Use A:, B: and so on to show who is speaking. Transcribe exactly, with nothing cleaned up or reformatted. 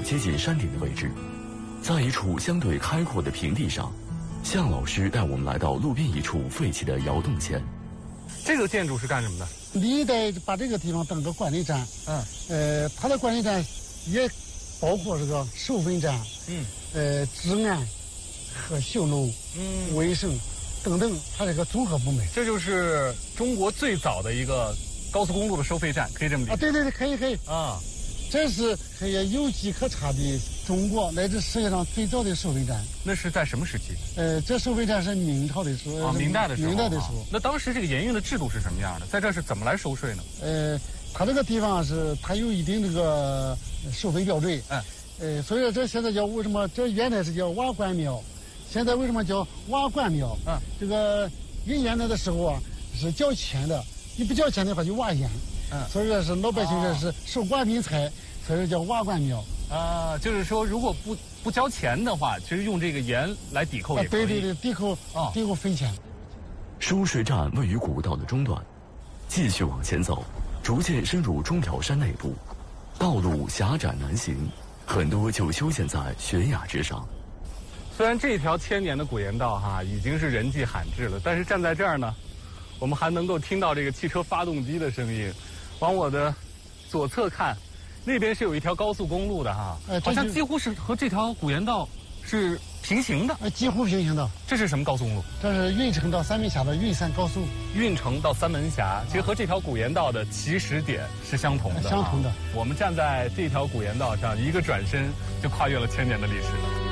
A: 接近山顶的位置，在一处相对开阔的平地上，向老师带我们来到路边一处废弃的窑洞前。
B: 这个建筑是干什么的？
C: 历代把这个地方当个管理站，
B: 嗯，
C: 呃，它的管理站也包括这个收费站，
B: 嗯，
C: 呃，治安和修路、
B: 嗯，
C: 卫生等等，它是个综合部门。
B: 这就是中国最早的一个高速公路的收费站，可以这么理解
C: 啊？对对对，可以可以
B: 啊。
C: 这是可以有迹可查的中国乃至世界上最早的收费站。
B: 那是在什么时期？
C: 呃，这收费站是明朝的时候，
B: 啊，明代的时候。
C: 明代的时候。
B: 那当时这个营运的制度是什么样的？在这是怎么来收税呢？
C: 呃，它这个地方是它有一定这个收费标准。
B: 嗯。
C: 呃，所以说这现在叫为什么？这原来是叫瓦官庙，现在为什么叫瓦官庙？
B: 嗯。
C: 这个人原来的时候啊是交钱的，你不交钱的话就瓦烟。
B: 嗯。
C: 所以说是老百姓这是收官民财。所以叫瓦官庙
B: 啊，就是说，如果不不交钱的话，其实用这个盐来抵扣也可以。
C: 啊、对对对，抵扣啊，抵扣分钱。
A: 收税站位于古道的中段，继续往前走，逐渐深入中条山内部，道路狭窄难行，很多就修建在悬崖之上。
B: 虽然这条千年的古盐道哈已经是人迹罕至了，但是站在这儿呢，我们还能够听到这个汽车发动机的声音。往我的左侧看。那边是有一条高速公路的哈，呃、好像几乎是和这条古盐道是平行的。
C: 呃，几乎平行的。
B: 这是什么高速公路？
C: 这是运城到三门峡的运三高速。
B: 运城到三门峡，其实和这条古盐道的起始点是相同的。
C: 相同的。
B: 我们站在这条古盐道上，一个转身就跨越了千年的历史了。